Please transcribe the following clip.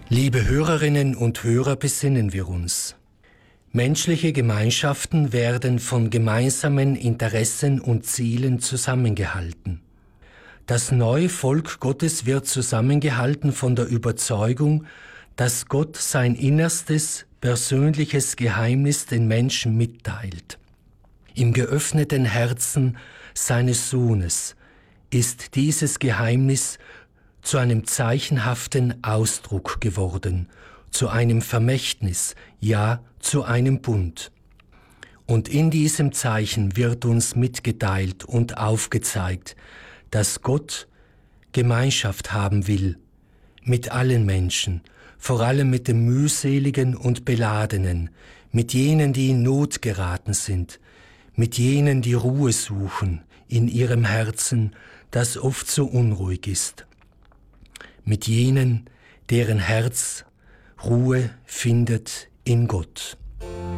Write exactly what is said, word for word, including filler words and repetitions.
Liebe Hörerinnen und Hörer, besinnen wir uns. Menschliche Gemeinschaften werden von gemeinsamen Interessen und Zielen zusammengehalten. Das neue Volk Gottes wird zusammengehalten von der Überzeugung, dass Gott sein innerstes, persönliches Geheimnis den Menschen mitteilt. Im geöffneten Herzen seines Sohnes ist dieses Geheimnis zu einem zeichenhaften Ausdruck geworden, zu einem Vermächtnis, ja, zu einem Bund. Und in diesem Zeichen wird uns mitgeteilt und aufgezeigt, dass Gott Gemeinschaft haben will mit allen Menschen, vor allem mit den mühseligen und Beladenen, mit jenen, die in Not geraten sind, mit jenen, die Ruhe suchen in ihrem Herzen, das oft so unruhig ist, mit jenen, deren Herz Ruhe findet in Gott.